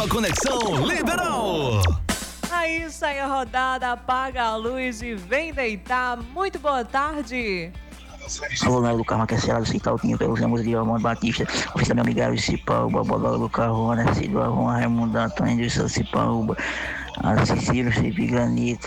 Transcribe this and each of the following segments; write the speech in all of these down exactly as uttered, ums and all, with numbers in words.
nova Conexão Liberal. Aí sai a rodada, apaga a luz e vem deitar. Muito boa tarde. Alô, Nelo do Carmo, que é Celado Citautinho, pelos amores de Armando Batista, oficina meu Miguel Cipaúba, Bodola do Carrona, Cido Arron, Raimundo Antônio de São Cipaúba, a Cecília Cipiganito,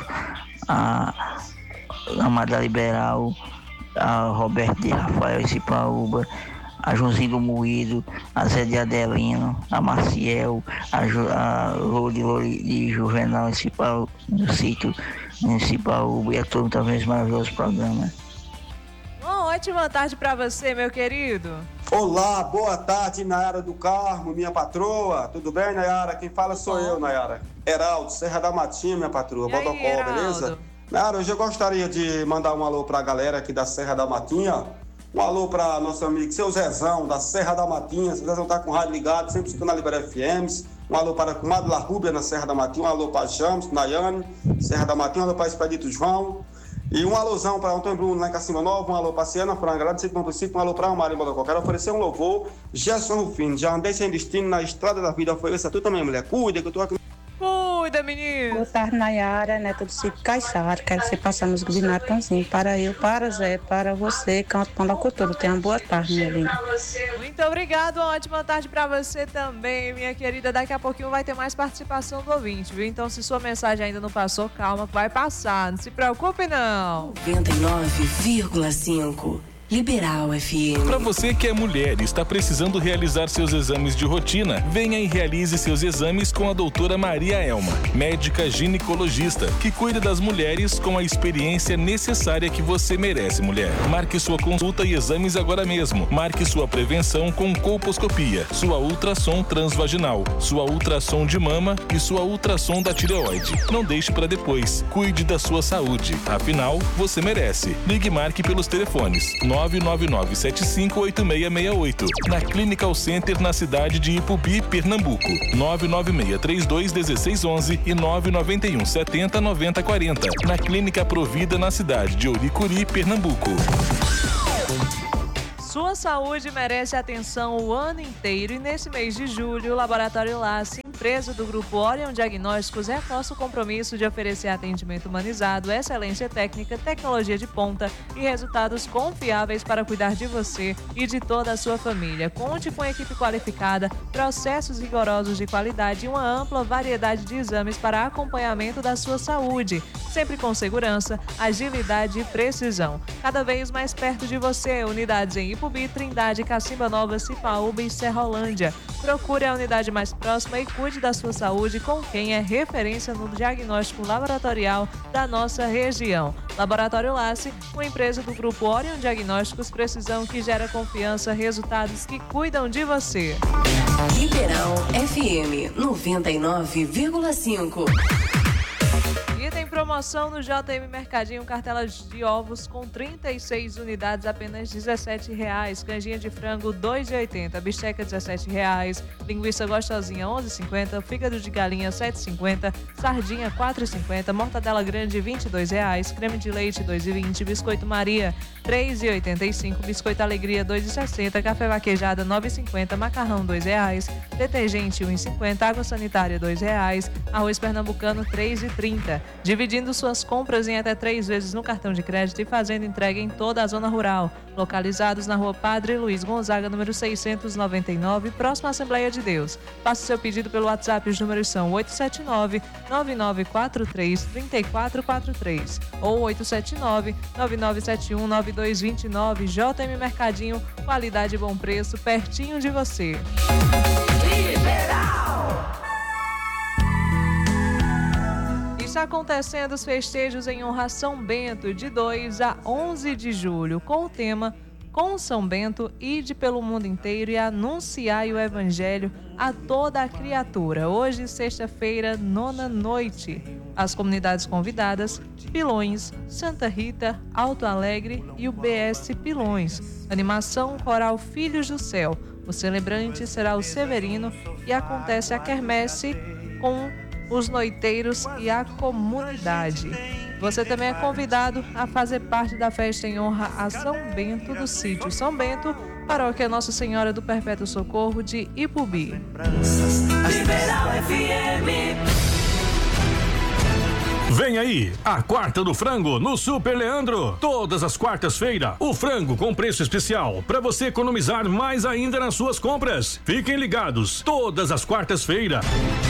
a Amada Liberal, a Roberto de Rafael Cipaúba, a Joãozinho do Moído, a Zé de Adelino, a Maciel, a, Ju, a Loli Loli de Juvenal Cipaúba, no sítio Cipaúba, e a todo também esse maravilhoso programa. Uma ótima tarde para você, meu querido. Olá, boa tarde, Nayara do Carmo, minha patroa. Tudo bem, Nayara? Quem fala sou eu, Nayara. Heraldo, Serra da Matinha, minha patroa. Bodocó, beleza? Nayara, hoje eu gostaria de mandar um alô pra galera aqui da Serra da Matinha. Um alô pra nosso amigo seu Zezão, da Serra da Matinha. Seu Zezão tá com o rádio ligado, sempre escutando a Libera F Ms. Um alô para a comadre La Rúbia, na Serra da Matinha. Um alô para James, Nayane, Serra da Matinha. Um alô para Expedito João. E um alôzão para Antônio Bruno lá em Cacimba Nova, um alô para Ciana Franga, lá do Sítio Bom Princípio, um alô para o Marinho Bodocó. Quero oferecer um louvor, Gerson Rufino, já andei sem destino na estrada da vida, ofereça tu também, mulher, cuida que eu tô aqui. Cuida, menino. Boa tarde, Nayara, neta do Sítio Caiçara, quero que você passe a música de Natanzinho para eu, para Zé, para você, canto Pão da Cultura. Tenha uma boa tarde, minha linda. Muito obrigado, uma ótima tarde para você também, minha querida. Daqui a pouquinho vai ter mais participação do ouvinte, viu? Então, se sua mensagem ainda não passou, calma que vai passar, não se preocupe não. noventa e nove vírgula cinco Liberal F M. Para você que é mulher e está precisando realizar seus exames de rotina, venha e realize seus exames com a doutora Maria Elma, médica ginecologista, que cuida das mulheres com a experiência necessária que você merece, mulher. Marque sua consulta e exames agora mesmo. Marque sua prevenção com colposcopia, sua ultrassom transvaginal, sua ultrassom de mama e sua ultrassom da tireoide. Não deixe para depois. Cuide da sua saúde. Afinal, você merece. Ligue e marque pelos telefones nove nove nove sete cinco oito seis seis oito, na Clinical Center na cidade de Ipubi, Pernambuco. nove nove seis três dois um seis um um e nove nove um sete zero nove zero quatro zero, na Clínica Provida na cidade de Ouricuri, Pernambuco. Sua saúde merece atenção o ano inteiro e nesse mês de julho, o Laboratório Lassi, empresa do Grupo Orion Diagnósticos, reforça o compromisso de oferecer atendimento humanizado, excelência técnica, tecnologia de ponta e resultados confiáveis para cuidar de você e de toda a sua família. Conte com equipe qualificada, processos rigorosos de qualidade e uma ampla variedade de exames para acompanhamento da sua saúde, sempre com segurança, agilidade e precisão. Cada vez mais perto de você, unidades em Ipubi, Trindade, Cacimba Nova, Cipaúba e Serrolândia. Procure a unidade mais próxima e cuide da sua saúde com quem é referência no diagnóstico laboratorial da nossa região. Laboratório Lassi, uma empresa do Grupo Orion Diagnósticos, precisão que gera confiança, resultados que cuidam de você. Liberal F M noventa e nove vírgula cinco. E tem promoção no J M Mercadinho, cartelas de ovos com trinta e seis unidades, apenas dezessete reais. Canjinha de frango, dois reais e oitenta centavos. Bisteca, dezessete reais. Linguiça gostosinha, onze reais e cinquenta centavos. Fígado de galinha, sete reais e cinquenta centavos. Sardinha, quatro reais e cinquenta centavos. Mortadela grande, vinte e dois reais. Creme de leite, dois reais e vinte centavos. Biscoito Maria, três reais e oitenta e cinco centavos. Biscoito Alegria, dois reais e sessenta centavos. Café vaquejada, nove reais e cinquenta centavos. Macarrão, dois reais. Detergente, um real e cinquenta centavos. Água sanitária, dois reais. Arroz pernambucano, três reais e trinta centavos. Dividindo suas compras em até três vezes no cartão de crédito e fazendo entrega em toda a zona rural. Localizados na rua Padre Luiz Gonzaga, número seiscentos e noventa e nove, próximo à Assembleia de Deus. Faça seu pedido pelo WhatsApp, os números são oito sete nove, nove nove quatro três, três quatro quatro três ou oito sete nove, nove nove sete um, nove dois dois nove. J M Mercadinho, qualidade e bom preço, pertinho de você. Liberal! Está acontecendo os festejos em honra a São Bento de dois a onze de julho, com o tema Com São Bento, ide pelo mundo inteiro e anunciai o Evangelho a toda a criatura. Hoje, sexta-feira, nona noite. As comunidades convidadas: Pilões, Santa Rita, Alto Alegre e o B S Pilões. Animação coral Filhos do Céu. O celebrante será o Severino e acontece a quermesse com os noiteiros e a comunidade. Você também é convidado a fazer parte da festa em honra a São Bento do Sítio São Bento, paróquia Nossa Senhora do Perpétuo Socorro de Ipubi. Liberal F M. Vem aí, a quarta do frango no Super Leandro. Todas as quartas-feiras, o frango com preço especial para você economizar mais ainda nas suas compras. Fiquem ligados, todas as quartas-feiras.